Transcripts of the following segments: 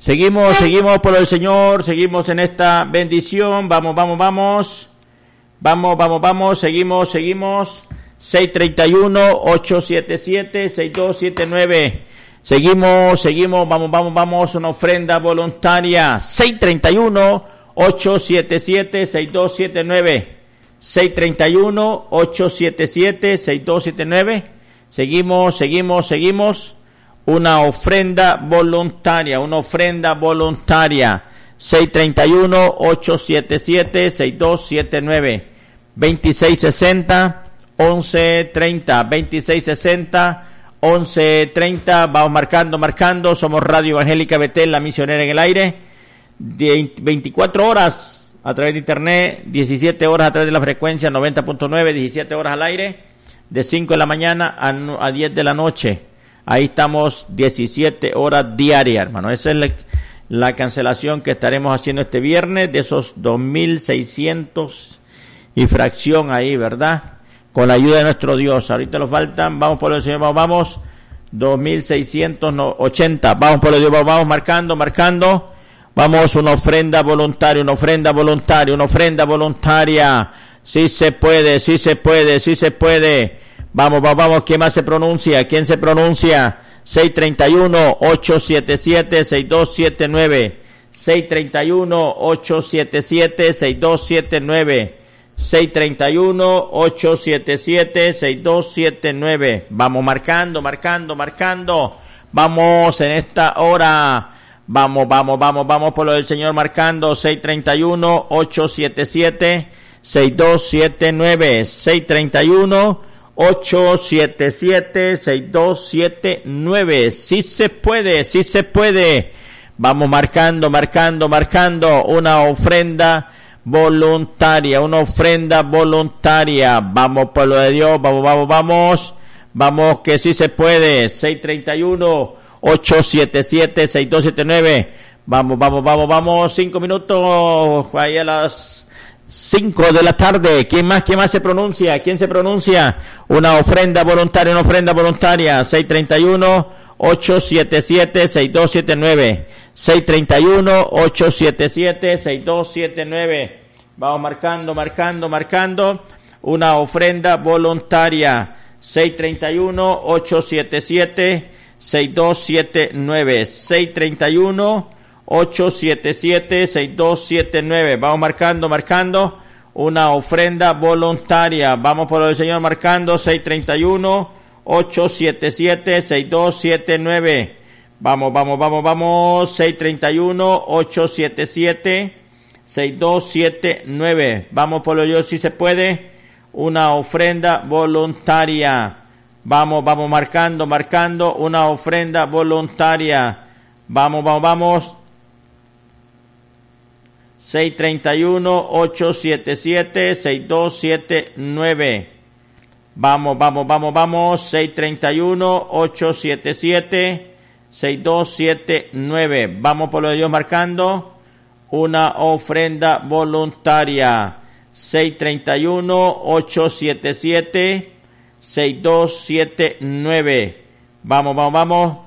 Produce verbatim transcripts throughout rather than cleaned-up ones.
Seguimos, seguimos por el Señor, seguimos en esta bendición. Vamos, vamos, vamos. Vamos, vamos, vamos, seguimos, seguimos. seis tres uno, ocho siete siete, seis dos siete nueve. Seguimos, seguimos, vamos, vamos, vamos. Una ofrenda voluntaria. seis tres uno, ocho siete siete, seis dos siete nueve. seis tres uno, ocho siete siete, seis dos siete nueve. Seguimos, seguimos, seguimos. Una ofrenda voluntaria, una ofrenda voluntaria. seis tres uno, ocho siete siete, seis dos siete nueve. veintiséis sesenta, once treinta. veintiséis sesenta, once treinta. Vamos marcando, marcando. Somos Radio Evangélica Betel, la misionera en el aire. De veinticuatro horas a través de internet, diecisiete horas a través de la frecuencia noventa punto nueve, diecisiete horas al aire, de cinco de la mañana a diez de la noche. Ahí estamos diecisiete horas diarias, hermano. Esa es la, la cancelación que estaremos haciendo este viernes de esos dos mil seiscientos y fracción ahí, ¿verdad? Con la ayuda de nuestro Dios. Ahorita nos faltan, vamos por el Señor, vamos, vamos, dos mil seiscientos ochenta. Vamos por el Dios, vamos, vamos, marcando, marcando. Vamos, una ofrenda voluntaria, una ofrenda voluntaria, una ofrenda voluntaria. Sí se puede, sí se puede, sí se puede. Vamos, vamos, vamos, ¿quién más se pronuncia? ¿Quién se pronuncia? seis tres uno, ocho siete siete, seis dos siete nueve. seis tres uno, ocho siete siete, seis dos siete nueve. seis tres uno, ocho siete siete, seis dos siete nueve. Vamos marcando, marcando, marcando. Vamos en esta hora. Vamos, vamos, vamos, vamos por lo del Señor marcando. seis tres uno, ocho siete siete, seis dos siete nueve. seis tres uno, ocho siete siete, seis dos siete nueve. Sí se puede, sí se puede. Vamos marcando, marcando, marcando. Una ofrenda voluntaria, una ofrenda voluntaria. Vamos, pueblo de Dios, vamos, vamos, vamos. Vamos que sí se puede. seis tres uno, ocho siete siete, seis dos siete nueve. Vamos, vamos, vamos, vamos. Cinco minutos. Ahí a las cinco de la tarde. ¿Quién más, quién más se pronuncia? ¿Quién se pronuncia? Una ofrenda voluntaria, una ofrenda voluntaria. seis tres uno, ocho siete siete, seis dos siete nueve. seis tres uno, ocho siete siete, seis dos siete nueve. Vamos marcando, marcando, marcando. Una ofrenda voluntaria. seis tres uno, ocho siete siete, seis dos siete nueve. seis tres uno, ocho siete siete, seis dos siete nueve. Vamos marcando, marcando. Una ofrenda voluntaria. Vamos por el Señor marcando. seis tres uno, ocho siete siete, seis dos siete nueve. Vamos, vamos, vamos, vamos. seis tres uno, ocho siete siete, seis dos siete nueve. Vamos por lo Dios si se puede. Una ofrenda voluntaria. Vamos, vamos marcando, marcando. Una ofrenda voluntaria. Vamos, vamos, vamos. seis tres uno, ocho siete siete, seis dos siete nueve. Vamos, vamos, vamos, vamos. seis tres uno, ocho siete siete, seis dos siete nueve. Vamos por lo de Dios marcando. Una ofrenda voluntaria. seis tres uno, ocho siete siete, seis dos siete nueve. Vamos, vamos, vamos.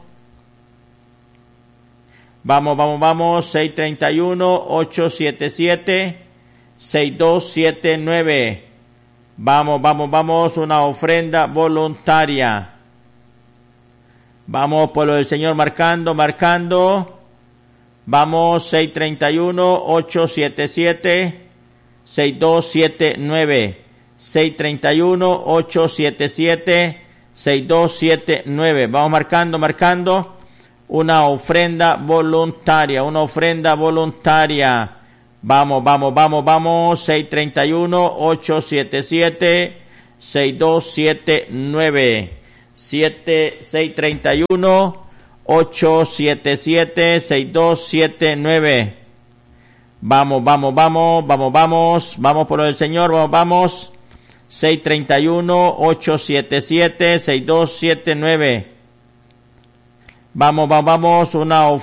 Vamos, vamos, vamos. seis tres uno, ocho siete siete, seis dos siete nueve. Vamos, vamos, vamos. Una ofrenda voluntaria. Vamos por lo del Señor marcando, marcando. Vamos, seis tres uno, ocho siete siete, seis dos siete nueve. seis tres uno, ocho siete siete, seis dos siete nueve. Vamos marcando, marcando. Una ofrenda voluntaria, una ofrenda voluntaria. Vamos, vamos, vamos, vamos. seis tres uno, ocho siete siete, seis dos siete nueve. siete, seis tres uno, ocho siete siete, seis dos siete nueve. Vamos, vamos, vamos, vamos, vamos. Vamos por el Señor, vamos, vamos. seis tres uno, ocho siete siete, seis dos siete nueve. Vamos, vamos, vamos. Una ofrenda